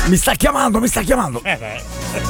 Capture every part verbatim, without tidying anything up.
Mi sta chiamando, mi sta chiamando. Eh beh.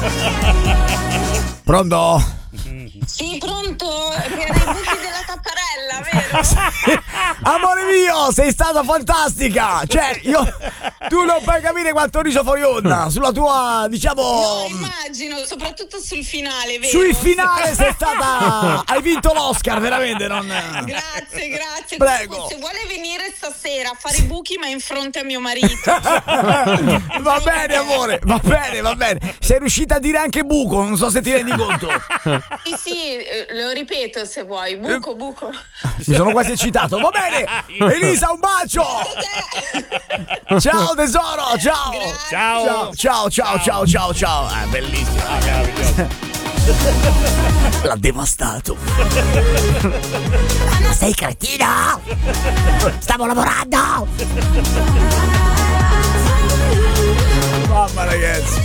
Pronto? Sì, pronto? Per i buchi della tapparella, vero? Amore mio, sei stata fantastica. Cioè, io tu non puoi capire quanto ho riso fuori onda sulla tua, diciamo. No, immagino, soprattutto sul finale, vero? Sul finale sei stata. Hai vinto l'Oscar, veramente. Non... Grazie, grazie. Prego. Se vuole venire stasera a fare i buchi, ma in fronte a mio marito. Va bene, amore, va bene, va bene. Sei riuscita a dire anche buco, non so se ti rendi conto. Sì, sì, eh, lo ripeto se vuoi. Buco, buco. Mi sono quasi eccitato. Va bene, Elisa, un bacio. Ciao tesoro, ciao. Ciao. Ciao, ciao, ciao, ciao, ciao, ciao. Eh, bellissimo. Ah, meraviglioso. L'ha devastato. Ma sei cretino? Stavo lavorando. Mamma ragazzi.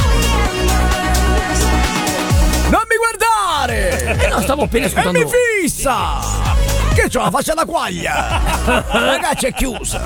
Non mi guardare! Eh no, stavo appena ascoltando. E mi fissa! Che c'ho la faccia da quaglia? Ragazzi, è chiusa.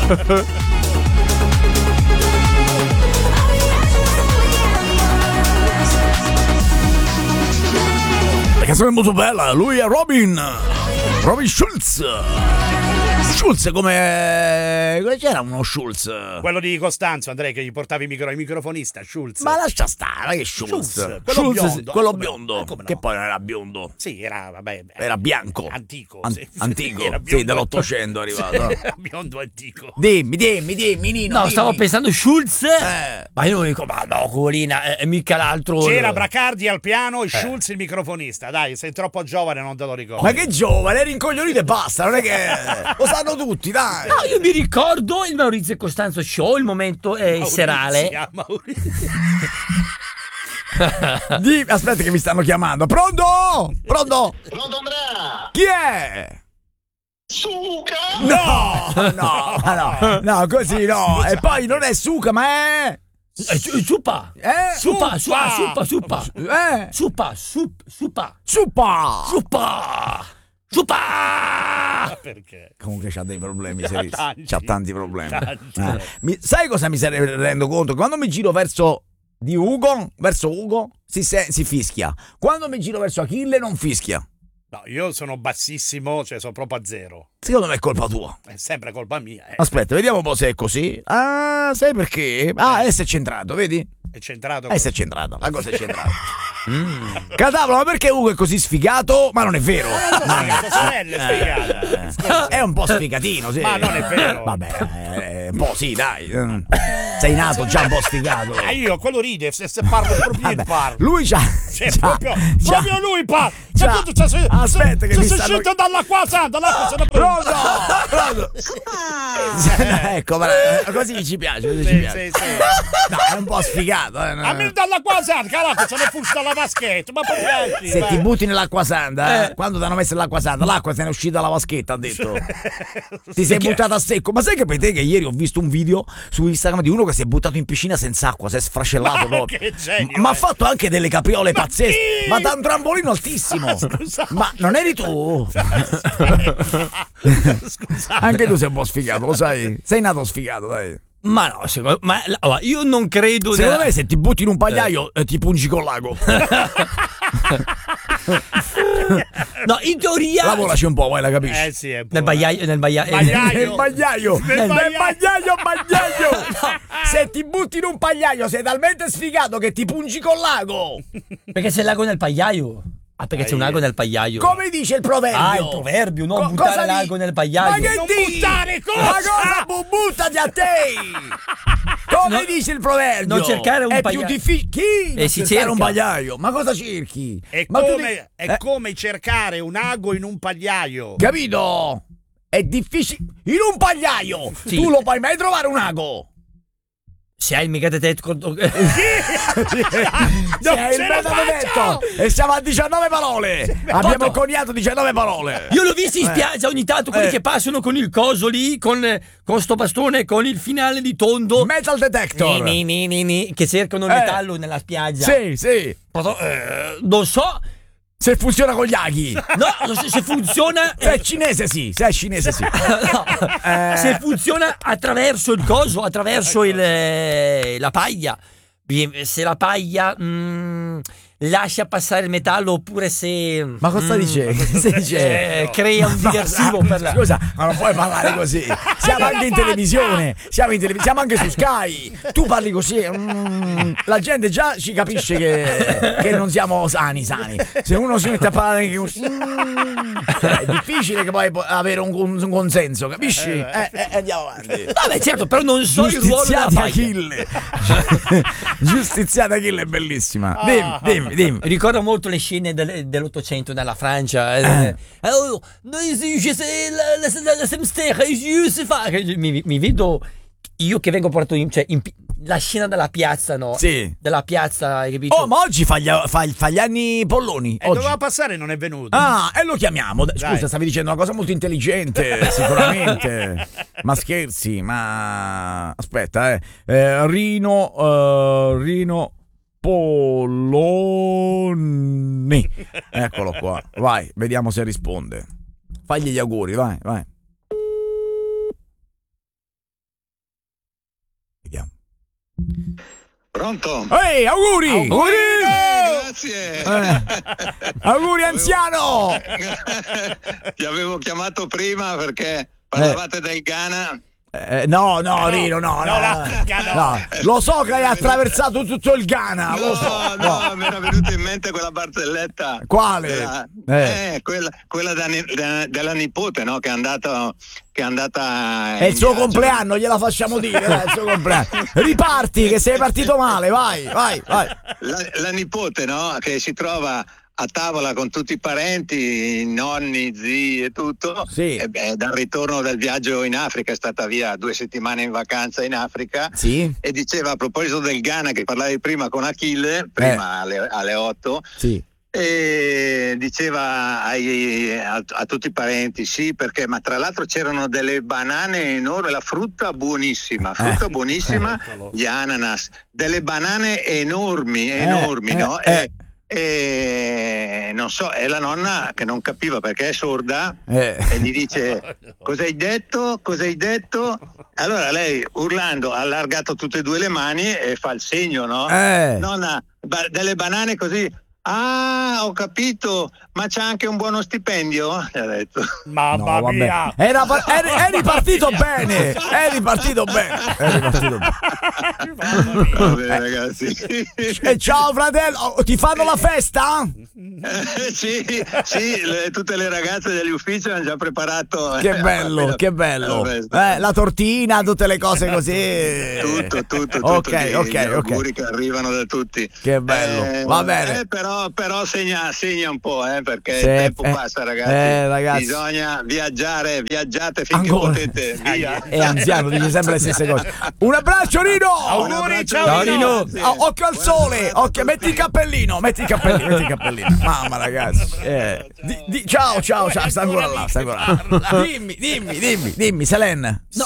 La canzone è molto bella, lui è Robin. Robin Schulz. Schulz come... come c'era uno Schulz? Quello di Costanzo, Andrea, che gli portavi il, micro... il microfonista, Schulz. Ma lascia stare, che Schulz. Schulz, quello Schulz, biondo. quello Come- biondo. eh, come no? Che poi non era biondo. Sì, era, vabbè, Era bianco. Antico. An- sì. antico, Era sì, biondo. dell'Ottocento è arrivato. Era biondo antico. Dimmi, dimmi, dimmi, Nino. No, dimmi. stavo pensando Schulz. Eh. Ma io dico, ma no, Colina, è mica l'altro. C'era Bracardi al piano e Schulz il microfonista. Dai, sei troppo giovane, non te lo ricordo. Ma che giovane, eri incoglionito e basta, non è che lo sanno tutti, dai. No, io mi ricordo il Maurizio e Costanzo Show, il momento eh, Maurizio, serale. Maurizio. Di- aspetta che mi stanno chiamando. Pronto? Pronto? Pronto Andrea? Chi è? Suca? No, no, no, no, così no. E poi non è Suca, ma è... Eh, su- Supa. Eh? Supa, supa, supa, supa. Eh? Supa, sup, supa. Supa! Supa. Supa. Perché? Comunque c'ha dei problemi, C'ha serissimi. tanti. C'ha tanti problemi. Tanti. Eh. Mi- sai cosa mi se ne rendo conto? Quando mi giro verso di Ugo, verso Ugo, si, se- si fischia. Quando mi giro verso Achille non fischia. No, io sono bassissimo, cioè sono proprio a zero. Secondo me è colpa tua. È sempre colpa mia. Eh. Aspetta, vediamo un po' se è così. Ah, sai perché? Ah, S è centrato, vedi? È centrato. S è centrato, la cosa è centrata. Mm. Catavolo, ma perché Ugo è così sfigato? Ma non è vero. Sfigata, sorella è sfigata. Scusa. È un po' sfigatino, sì. Ma non è vero. Vabbè, eh, un po' sì, dai. Mm. Sei nato già un po' sfigato. Ah, io, quello ride, se, se parlo proprio Vabbè, io parlo. lui c'ha, Cioè, c'ha- proprio, c'ha- proprio lui parla. c'ha- Cioè, tu, cioè, se, aspetta se, che se mi sei stanno... uscito dall'acqua santa, dall'acqua se ne Pronto, pronto. Ah, Ecco, ma- così ci piace, così ci Sì, piace. sì, sì. No, è un po' sfigato. Eh. A me dall'acqua santa, caraca, se ne fusta dalla vaschetta, ma proprio altri, Se va. ti butti nell'acqua santa, eh, Eh. quando ti hanno messo nell'acqua santa, l'acqua se ne è uscita dalla vaschetta, ha detto. Ti sei buttato a secco. Ma sai che per te che ieri ho visto un video su Instagram di uno che si è buttato in piscina senza acqua, si è sfrascellato Ma proprio. che genio, Ma ha eh. fatto anche delle capriole pazzesche. chi? Ma da un trampolino altissimo. Scusa. Ma non eri tu? Scusa. Anche tu sei un po' sfigato, lo sai? Sei nato sfigato, dai. Ma no, secondo ma allora, io non credo. Secondo nella- me se ti butti in un pagliaio eh, ti pungi col lago. No, in teoria. Lavoraci un po', vai, la capisci? Eh sì, è un po'. Nel bagliaio, nel bagliaio. Bagliaio. Nel pagliaio, Nel nel bagliaio. pagliaio, pagliaio. Se ti butti in un pagliaio sei talmente sfigato che ti pungi col lago. Perché c'è il lago nel pagliaio. Ah, perché c'è un lago nel pagliaio. Come dice il proverbio? Ah, il proverbio, non Co- buttare cosa l'ago di- nel pagliaio. Ma che Non dici? buttare cosa? Ma cosa bu- buttati a te? Come No, dice il proverbio? non cercare un È pagliaio. più difficile. Chi? Non Eh, si cercare cerca. un pagliaio. Ma cosa cerchi? È, Ma tu come, di- è eh, come cercare un ago in un pagliaio. Capito? È difficile. In un pagliaio Sì. tu lo puoi mai trovare un ago. Se hai il mega detector. Non Sei il ce la metodo faccio! detto e siamo a diciannove parole. Abbiamo Toto. coniato diciannove parole. Io l'ho visto in spiaggia ogni tanto quelli Eh. che passano con il coso lì, con, con sto bastone, con il finale di tondo. Metal detector. Ni, ni, ni, ni, ni, che cercano il Eh. metallo nella spiaggia. Sì, sì. Però, eh, non so. Se funziona con gli aghi. No, se, se funziona. Se è cinese sì, se è cinese sì. No, Eh. se funziona attraverso il coso, attraverso il, eh, la paglia. Se la paglia mm, lascia passare il metallo, oppure se. Ma cosa mm, dice? Cosa dice? eh, crea un Ma- diversivo per la. Scusa, ma non puoi parlare così. Siamo anche in televisione, siamo in televisione, siamo anche su Sky. Tu parli così, mm, la gente già ci capisce che, che non siamo sani, sani. Se uno si mette a parlare anche così, mm, è difficile che poi po- avere un, un- un consenso, capisci? Eh, eh, andiamo avanti. Vabbè, certo, però non so il ruolo della Giustiziati paglia. Achille. Giustiziata Achille è bellissima. Dimmi, dimmi, dimmi. Ricordo molto le scene del- dell'Ottocento nella Francia. Eh. Oh, noi si- ci sei- la- la- la- la semstera, io si fa- Mi, mi vedo io che vengo portato in, cioè, in pi- la scena della piazza, no? Sì. Della piazza, hai capito? Oh, ma oggi fa gli, fa, fa gli anni Polloni. E Oggi. doveva passare e non è venuto. Ah, e lo chiamiamo. Scusa, Dai. stavi dicendo una cosa molto intelligente, sicuramente. Ma scherzi, ma aspetta, eh. Eh, Rino, eh, Rino Polloni. Eccolo qua. Vai, vediamo se risponde. Fagli gli auguri, vai, vai. Vediamo. Pronto? Ehi, auguri! Auguri! Eh, grazie. Eh. Auguri anziano! Ti avevo chiamato prima perché parlavate del Ghana. Eh, no, no, Rino, no, no, no, no, l'Africa, no. no. Lo so che hai attraversato tutto il Ghana, No, lo so. no, mi era venuta in mente quella barzelletta. Quale? Della- Eh. eh, quella quella da ni- da- della nipote, no? Che è andata che è andata È il in suo viaggio. compleanno, gliela facciamo dire, dai, è il suo compleanno. Riparti, che sei partito male, vai, vai, vai. La, la nipote, no? Che si trova a tavola con tutti i parenti, nonni, zii e tutto. Sì. E beh, dal ritorno del viaggio in Africa, è stata via due settimane in vacanza in Africa. Sì, E diceva, a proposito del Ghana, che parlavi prima con Achille, prima alle, alle otto, sì. e diceva ai- a, a tutti i parenti, sì, perché, ma tra l'altro c'erano delle banane enormi, la frutta buonissima, frutta Eh. buonissima, gli ananas, delle banane enormi, enormi, eh, no? eh. E, e non so, è la nonna che non capiva perché è sorda Eh. e gli dice, cosa hai detto? Cosa hai detto? Allora lei, urlando, ha allargato tutte e due le mani e fa il segno, no? Eh. Nonna, ba- delle banane così. Ah, ho capito, ma c'è anche un buono stipendio? Gli ha detto. Mamma No, vabbè. mia. Era, pa- eri, eri partito bene, eri partito bene, eri partito bene. Va bene, ragazzi. E ciao fratello, oh, ti fanno la festa? Eh, sì, sì, le- tutte le ragazze degli uffici hanno già preparato. Che eh, bello, la- che bello. la festa. Eh, la tortina, tutte le cose così. Tutto, tutto, tutto. Ok, gli- ok, gli ok. auguri che arrivano da tutti. Che bello. Va bene. eh, però, però segna, segna un po', eh, perché Sì, il tempo eh, passa, ragazzi. eh, ragazzi. Bisogna viaggiare, viaggiate finché Ancora. potete. Via. È anziano, dice sempre le stesse cose. Un abbraccio, Rino! Auguri, Un abbraccio, ciao, Ciao, Rino. Rino. Oh, occhio al sole, occhio, metti il cappellino, metti il cappellino, metti il cappellino. Mamma, ragazzi. Eh, di- di- ciao, ciao, ciao, sta ancora là, sta ancora là. Dimmi, dimmi, dimmi, dimmi, Selene. No,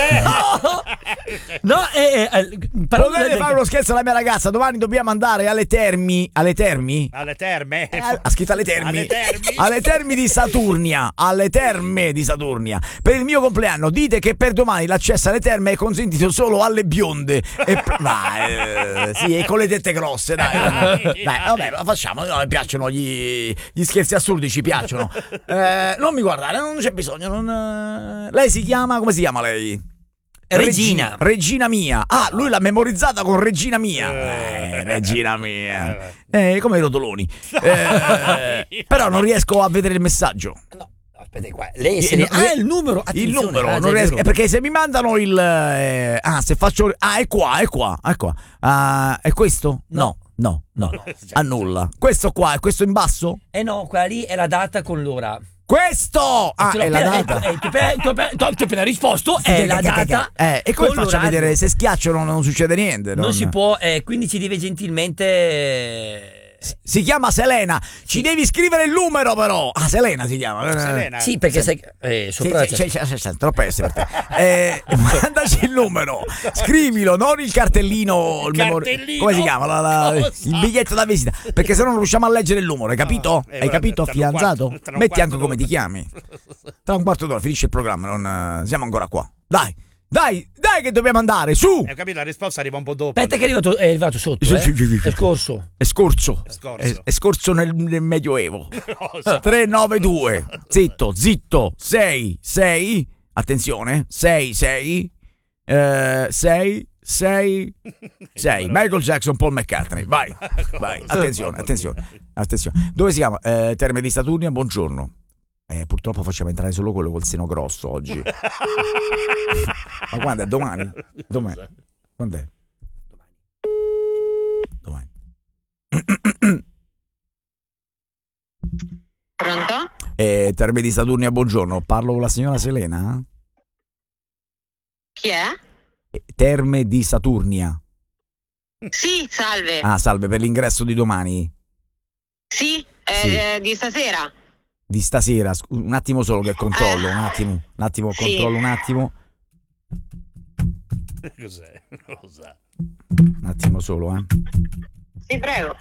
no, eh, eh, però- Potete fare uno scherzo alla mia ragazza? Domani dobbiamo andare alle Termi. Alle Termi? Alle terme. Eh, ha scritto alle termi. Alle termi? Alle termi di Saturnia. Alle terme di Saturnia. Per il mio compleanno dite che per domani l'accesso alle terme è consentito solo alle bionde. E, dai, eh, sì, e con le tette grosse, dai. Dai, vabbè, lo facciamo. No, mi piacciono gli, gli scherzi assurdi, ci piacciono. Eh, non mi guardare, non c'è bisogno. Non, eh. Lei si chiama, come si chiama lei? Regina. Regina mia. Ah, lui l'ha memorizzata con Regina mia. Eh, Regina mia. Eh, come i rotoloni. Eh, però non riesco a vedere il messaggio. No, aspetta qua. Lei se ne... Il- Ah, il numero. Il attenzione, numero, ah, non è riesco, vero. eh, perché se mi mandano il eh, ah, se faccio ah, è qua, è qua, è qua. Ah, è questo? No, no, no. Annulla. Questo qua, è questo in basso? Eh no, quella lì è la data con l'ora. Questo! Ah, Te l'ho è la appena- data. eh, ti ho appena- ti ho appena- ti ho appena risposto, è la data. Eh, e come con faccio a l'orario. vedere se schiaccio non, non succede niente? Non si può, eh, quindi ci deve gentilmente. Si chiama Selena. Ci devi scrivere il numero, però. Ah, Selena si chiama. Selena. Sì, perché sei eh, sopra Sì, sì, sì, sì, sì, troppo essere per te. Eh, mandaci il numero, scrivilo, non il cartellino, il memor- cartellino? come si chiama? La- la- Cosa? il biglietto da visita, perché se no non riusciamo a leggere il numero, hai capito? Eh, hai vabbè, capito, tra un fidanzato? quarto- tra un Metti quarto anche come d'ora. ti chiami. Tra un quarto d'ora finisce il programma, non eh, siamo ancora qua. Dai, dai, dai che dobbiamo andare, su! Hai capito? La risposta arriva un po' dopo. Aspetta che è arrivato, è arrivato sotto, Sì, eh? sì, sì, sì, sì. È scorso. È scorso. È scorso. È, è scorso nel, nel Medioevo. Cosa? tre nove due zitto zitto sei sei attenzione sei sei eh, sei sei sei Michael Jackson, Paul McCartney, vai vai attenzione attenzione attenzione dove si chiama? Eh, Terme di Saturnia, buongiorno. Eh, purtroppo facciamo entrare solo quello col seno grosso oggi. Ma quando è? Domani? Domani? Quando è? Domani. Pronto? Eh, Terme di Saturnia, buongiorno. Parlo con la signora Selena? Chi è? Eh, Terme di Saturnia. Sì, salve. Ah, salve, per l'ingresso di domani. Sì, eh, Sì. eh, di stasera. Di stasera. Scu- Un attimo solo che controllo, un attimo. Un attimo, Sì. controllo un attimo. Cos'è? Cosa? Un attimo solo, eh. Sì, prego.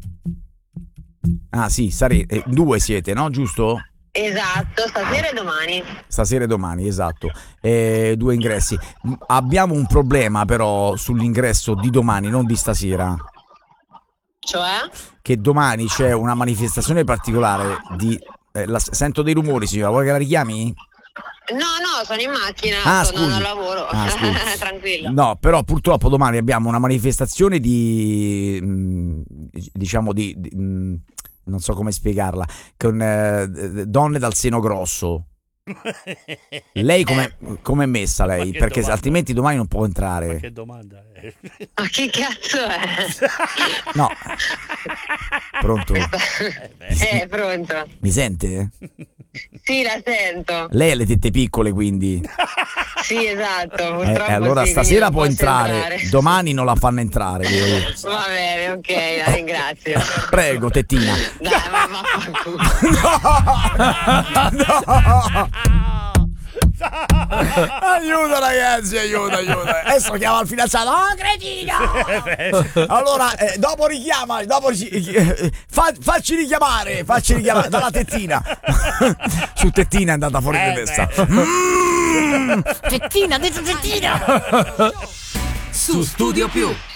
Ah, sì, sare- eh, due siete, no? Giusto? Esatto, stasera e domani. Stasera e domani, esatto. Eh, due ingressi. M- Abbiamo un problema però sull'ingresso di domani, non di stasera. Cioè? Che domani c'è una manifestazione particolare di... eh, la- sento dei rumori, signora, vuoi che la richiami? No, no, sono in macchina, Ah, sto andando scusi. al lavoro. Ah, scusi. Tranquillo. No, però purtroppo domani abbiamo una manifestazione di... mh, diciamo di... di- mh, non so come spiegarla, con eh, donne dal seno grosso. Lei come è messa lei? Ma che Perché domanda? altrimenti domani non può Ma entrare. che domanda è? Ma che cazzo è? No. Pronto? Eh, pronto. Mi sente? Sì, la sento. Lei ha le tette piccole, quindi. Sì, esatto. Eh, Purtroppo eh, allora sì, quindi stasera non può posso entrare, entrare. domani non la fanno entrare. devo dire. Va bene, ok, la ringrazio. Prego, tettina. Dai, ma vaffanculo. Aiuto ragazzi, aiuto, aiuto. Adesso chiama il fidanzato. Oh, cretino! Allora, eh, dopo richiama, dopo ci- eh, fa- facci richiamare, facci richiamare dalla tettina. Su tettina è andata fuori Eh, di testa. beh. Mm. Cettina, detto cettina! Su Studio Più.